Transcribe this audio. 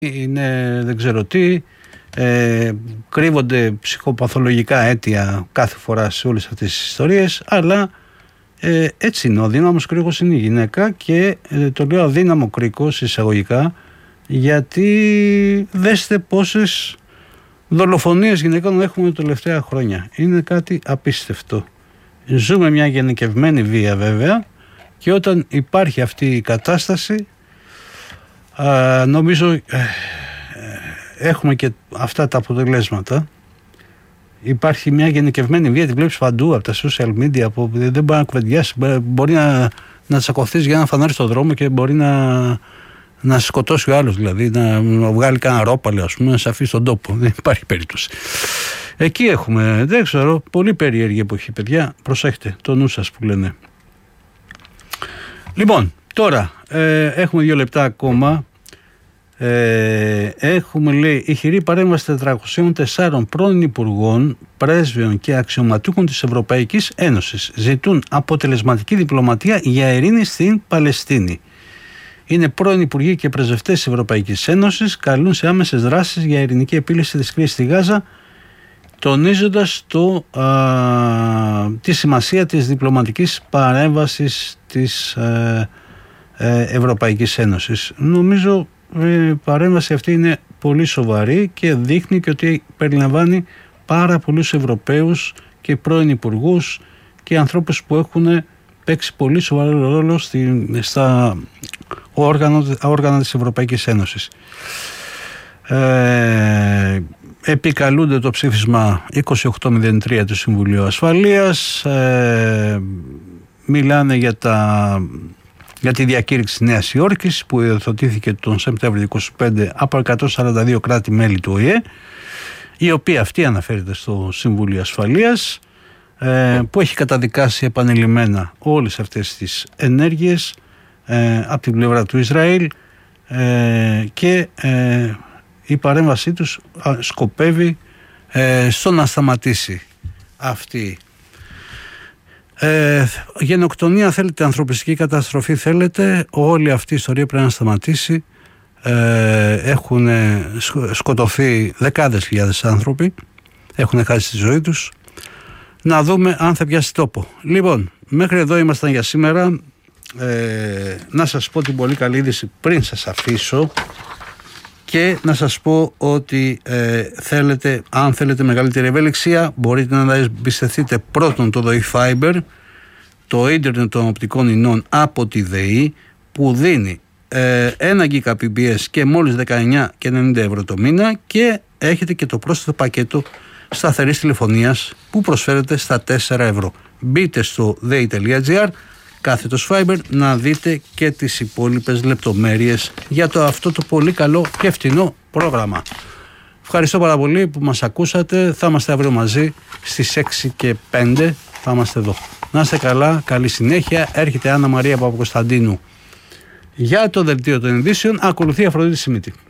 είναι δεν ξέρω τι, κρύβονται ψυχοπαθολογικά αίτια κάθε φορά σε όλες αυτές τις ιστορίες, αλλά έτσι είναι, ο αδύναμος κρίκος είναι η γυναίκα και το λέω αδύναμο κρίκος εισαγωγικά, γιατί δέστε πόσες δολοφονίες γυναικών έχουμε τα τελευταία χρόνια. Είναι κάτι απίστευτο. Ζούμε μια γενικευμένη βία βέβαια, και όταν υπάρχει αυτή η κατάσταση νομίζω έχουμε και αυτά τα αποτελέσματα. Υπάρχει μια γενικευμένη βία, τη βλέπεις παντού από τα social media, δεν μπορεί να κουβεντιάσει, μπορεί να τσακωθείς για ένα φανάρι στον δρόμο και μπορεί να σκοτώσει ο άλλος, δηλαδή να βγάλει κανένα ρόπαλο, ας πούμε, να σε αφήσει στον τόπο. Δεν υπάρχει περίπτωση. Εκεί έχουμε, δεν ξέρω, πολύ περίεργη εποχή, παιδιά. Προσέχτε το νου σας που λένε. Λοιπόν, τώρα έχουμε 2 λεπτά ακόμα. Έχουμε, λέει, ηχηρή παρέμβαση 404 πρώην υπουργών, πρέσβεων και αξιωματούχων της Ευρωπαϊκής Ένωσης. Ζητούν αποτελεσματική διπλωματία για ειρήνη στην Παλαιστίνη. Είναι πρώην υπουργοί και πρεσβευτές της Ευρωπαϊκής Ένωσης, καλούν σε άμεσες δράσεις για ειρηνική επίλυση της κρίσης στη Γάζα, τονίζοντας τη σημασία της διπλωματικής παρέμβασης της Ευρωπαϊκής Ένωσης. Νομίζω η παρέμβαση αυτή είναι πολύ σοβαρή και δείχνει και ότι περιλαμβάνει πάρα πολλούς Ευρωπαίους και πρώην υπουργούς και ανθρώπους που έχουν παίξει πολύ σοβαρό ρόλο στα όργανα της Ευρωπαϊκής Ένωσης. Επικαλούνται το ψήφισμα 2803 του Συμβουλίου Ασφαλείας, μιλάνε για τη διακήρυξη Νέας Υόρκης που υιοθετήθηκε τον Σεπτέμβριο 25 από 142 κράτη-μέλη του ΟΗΕ, η οποία αυτή αναφέρεται στο Συμβούλιο Ασφαλείας, που έχει καταδικάσει επανειλημμένα όλες αυτές τις ενέργειες από την πλευρά του Ισραήλ, και η παρέμβασή τους σκοπεύει στο να σταματήσει αυτή. Γενοκτονία θέλετε, ανθρωπιστική καταστροφή θέλετε, όλη αυτή η ιστορία πρέπει να σταματήσει. Έχουν σκοτωθεί δεκάδες χιλιάδες άνθρωποι, έχουν χάσει τη ζωή τους. Να δούμε αν θα πιάσει τόπο. Λοιπόν, μέχρι εδώ ήμασταν για σήμερα. Να σας πω την πολύ καλή είδηση πριν σας αφήσω, και να σας πω ότι αν θέλετε μεγαλύτερη ευελιξία, μπορείτε να εμπιστευτείτε πρώτον το ΔΟΗ Fiber, το ίντερνετ των οπτικών ινών από τη ΔΕΗ, που δίνει 1 Gbps και μόλις 19,90 ευρώ το μήνα, και έχετε και το πρόσθετο πακέτο σταθερής τηλεφωνίας που προσφέρεται στα 4 ευρώ. Μπείτε στο dei.gr /fiber να δείτε και τις υπόλοιπες λεπτομέρειες για αυτό το πολύ καλό και φτηνό πρόγραμμα. Ευχαριστώ πάρα πολύ που μας ακούσατε. Θα είμαστε αύριο μαζί στις 6 και 5. Θα είμαστε εδώ. Να είστε καλά, καλή συνέχεια. Έρχεται Άννα Μαρία Παπακοσταντίνου για το δελτίο των ειδήσεων. Ακολουθεί Αφροδίτη Σιμίτη.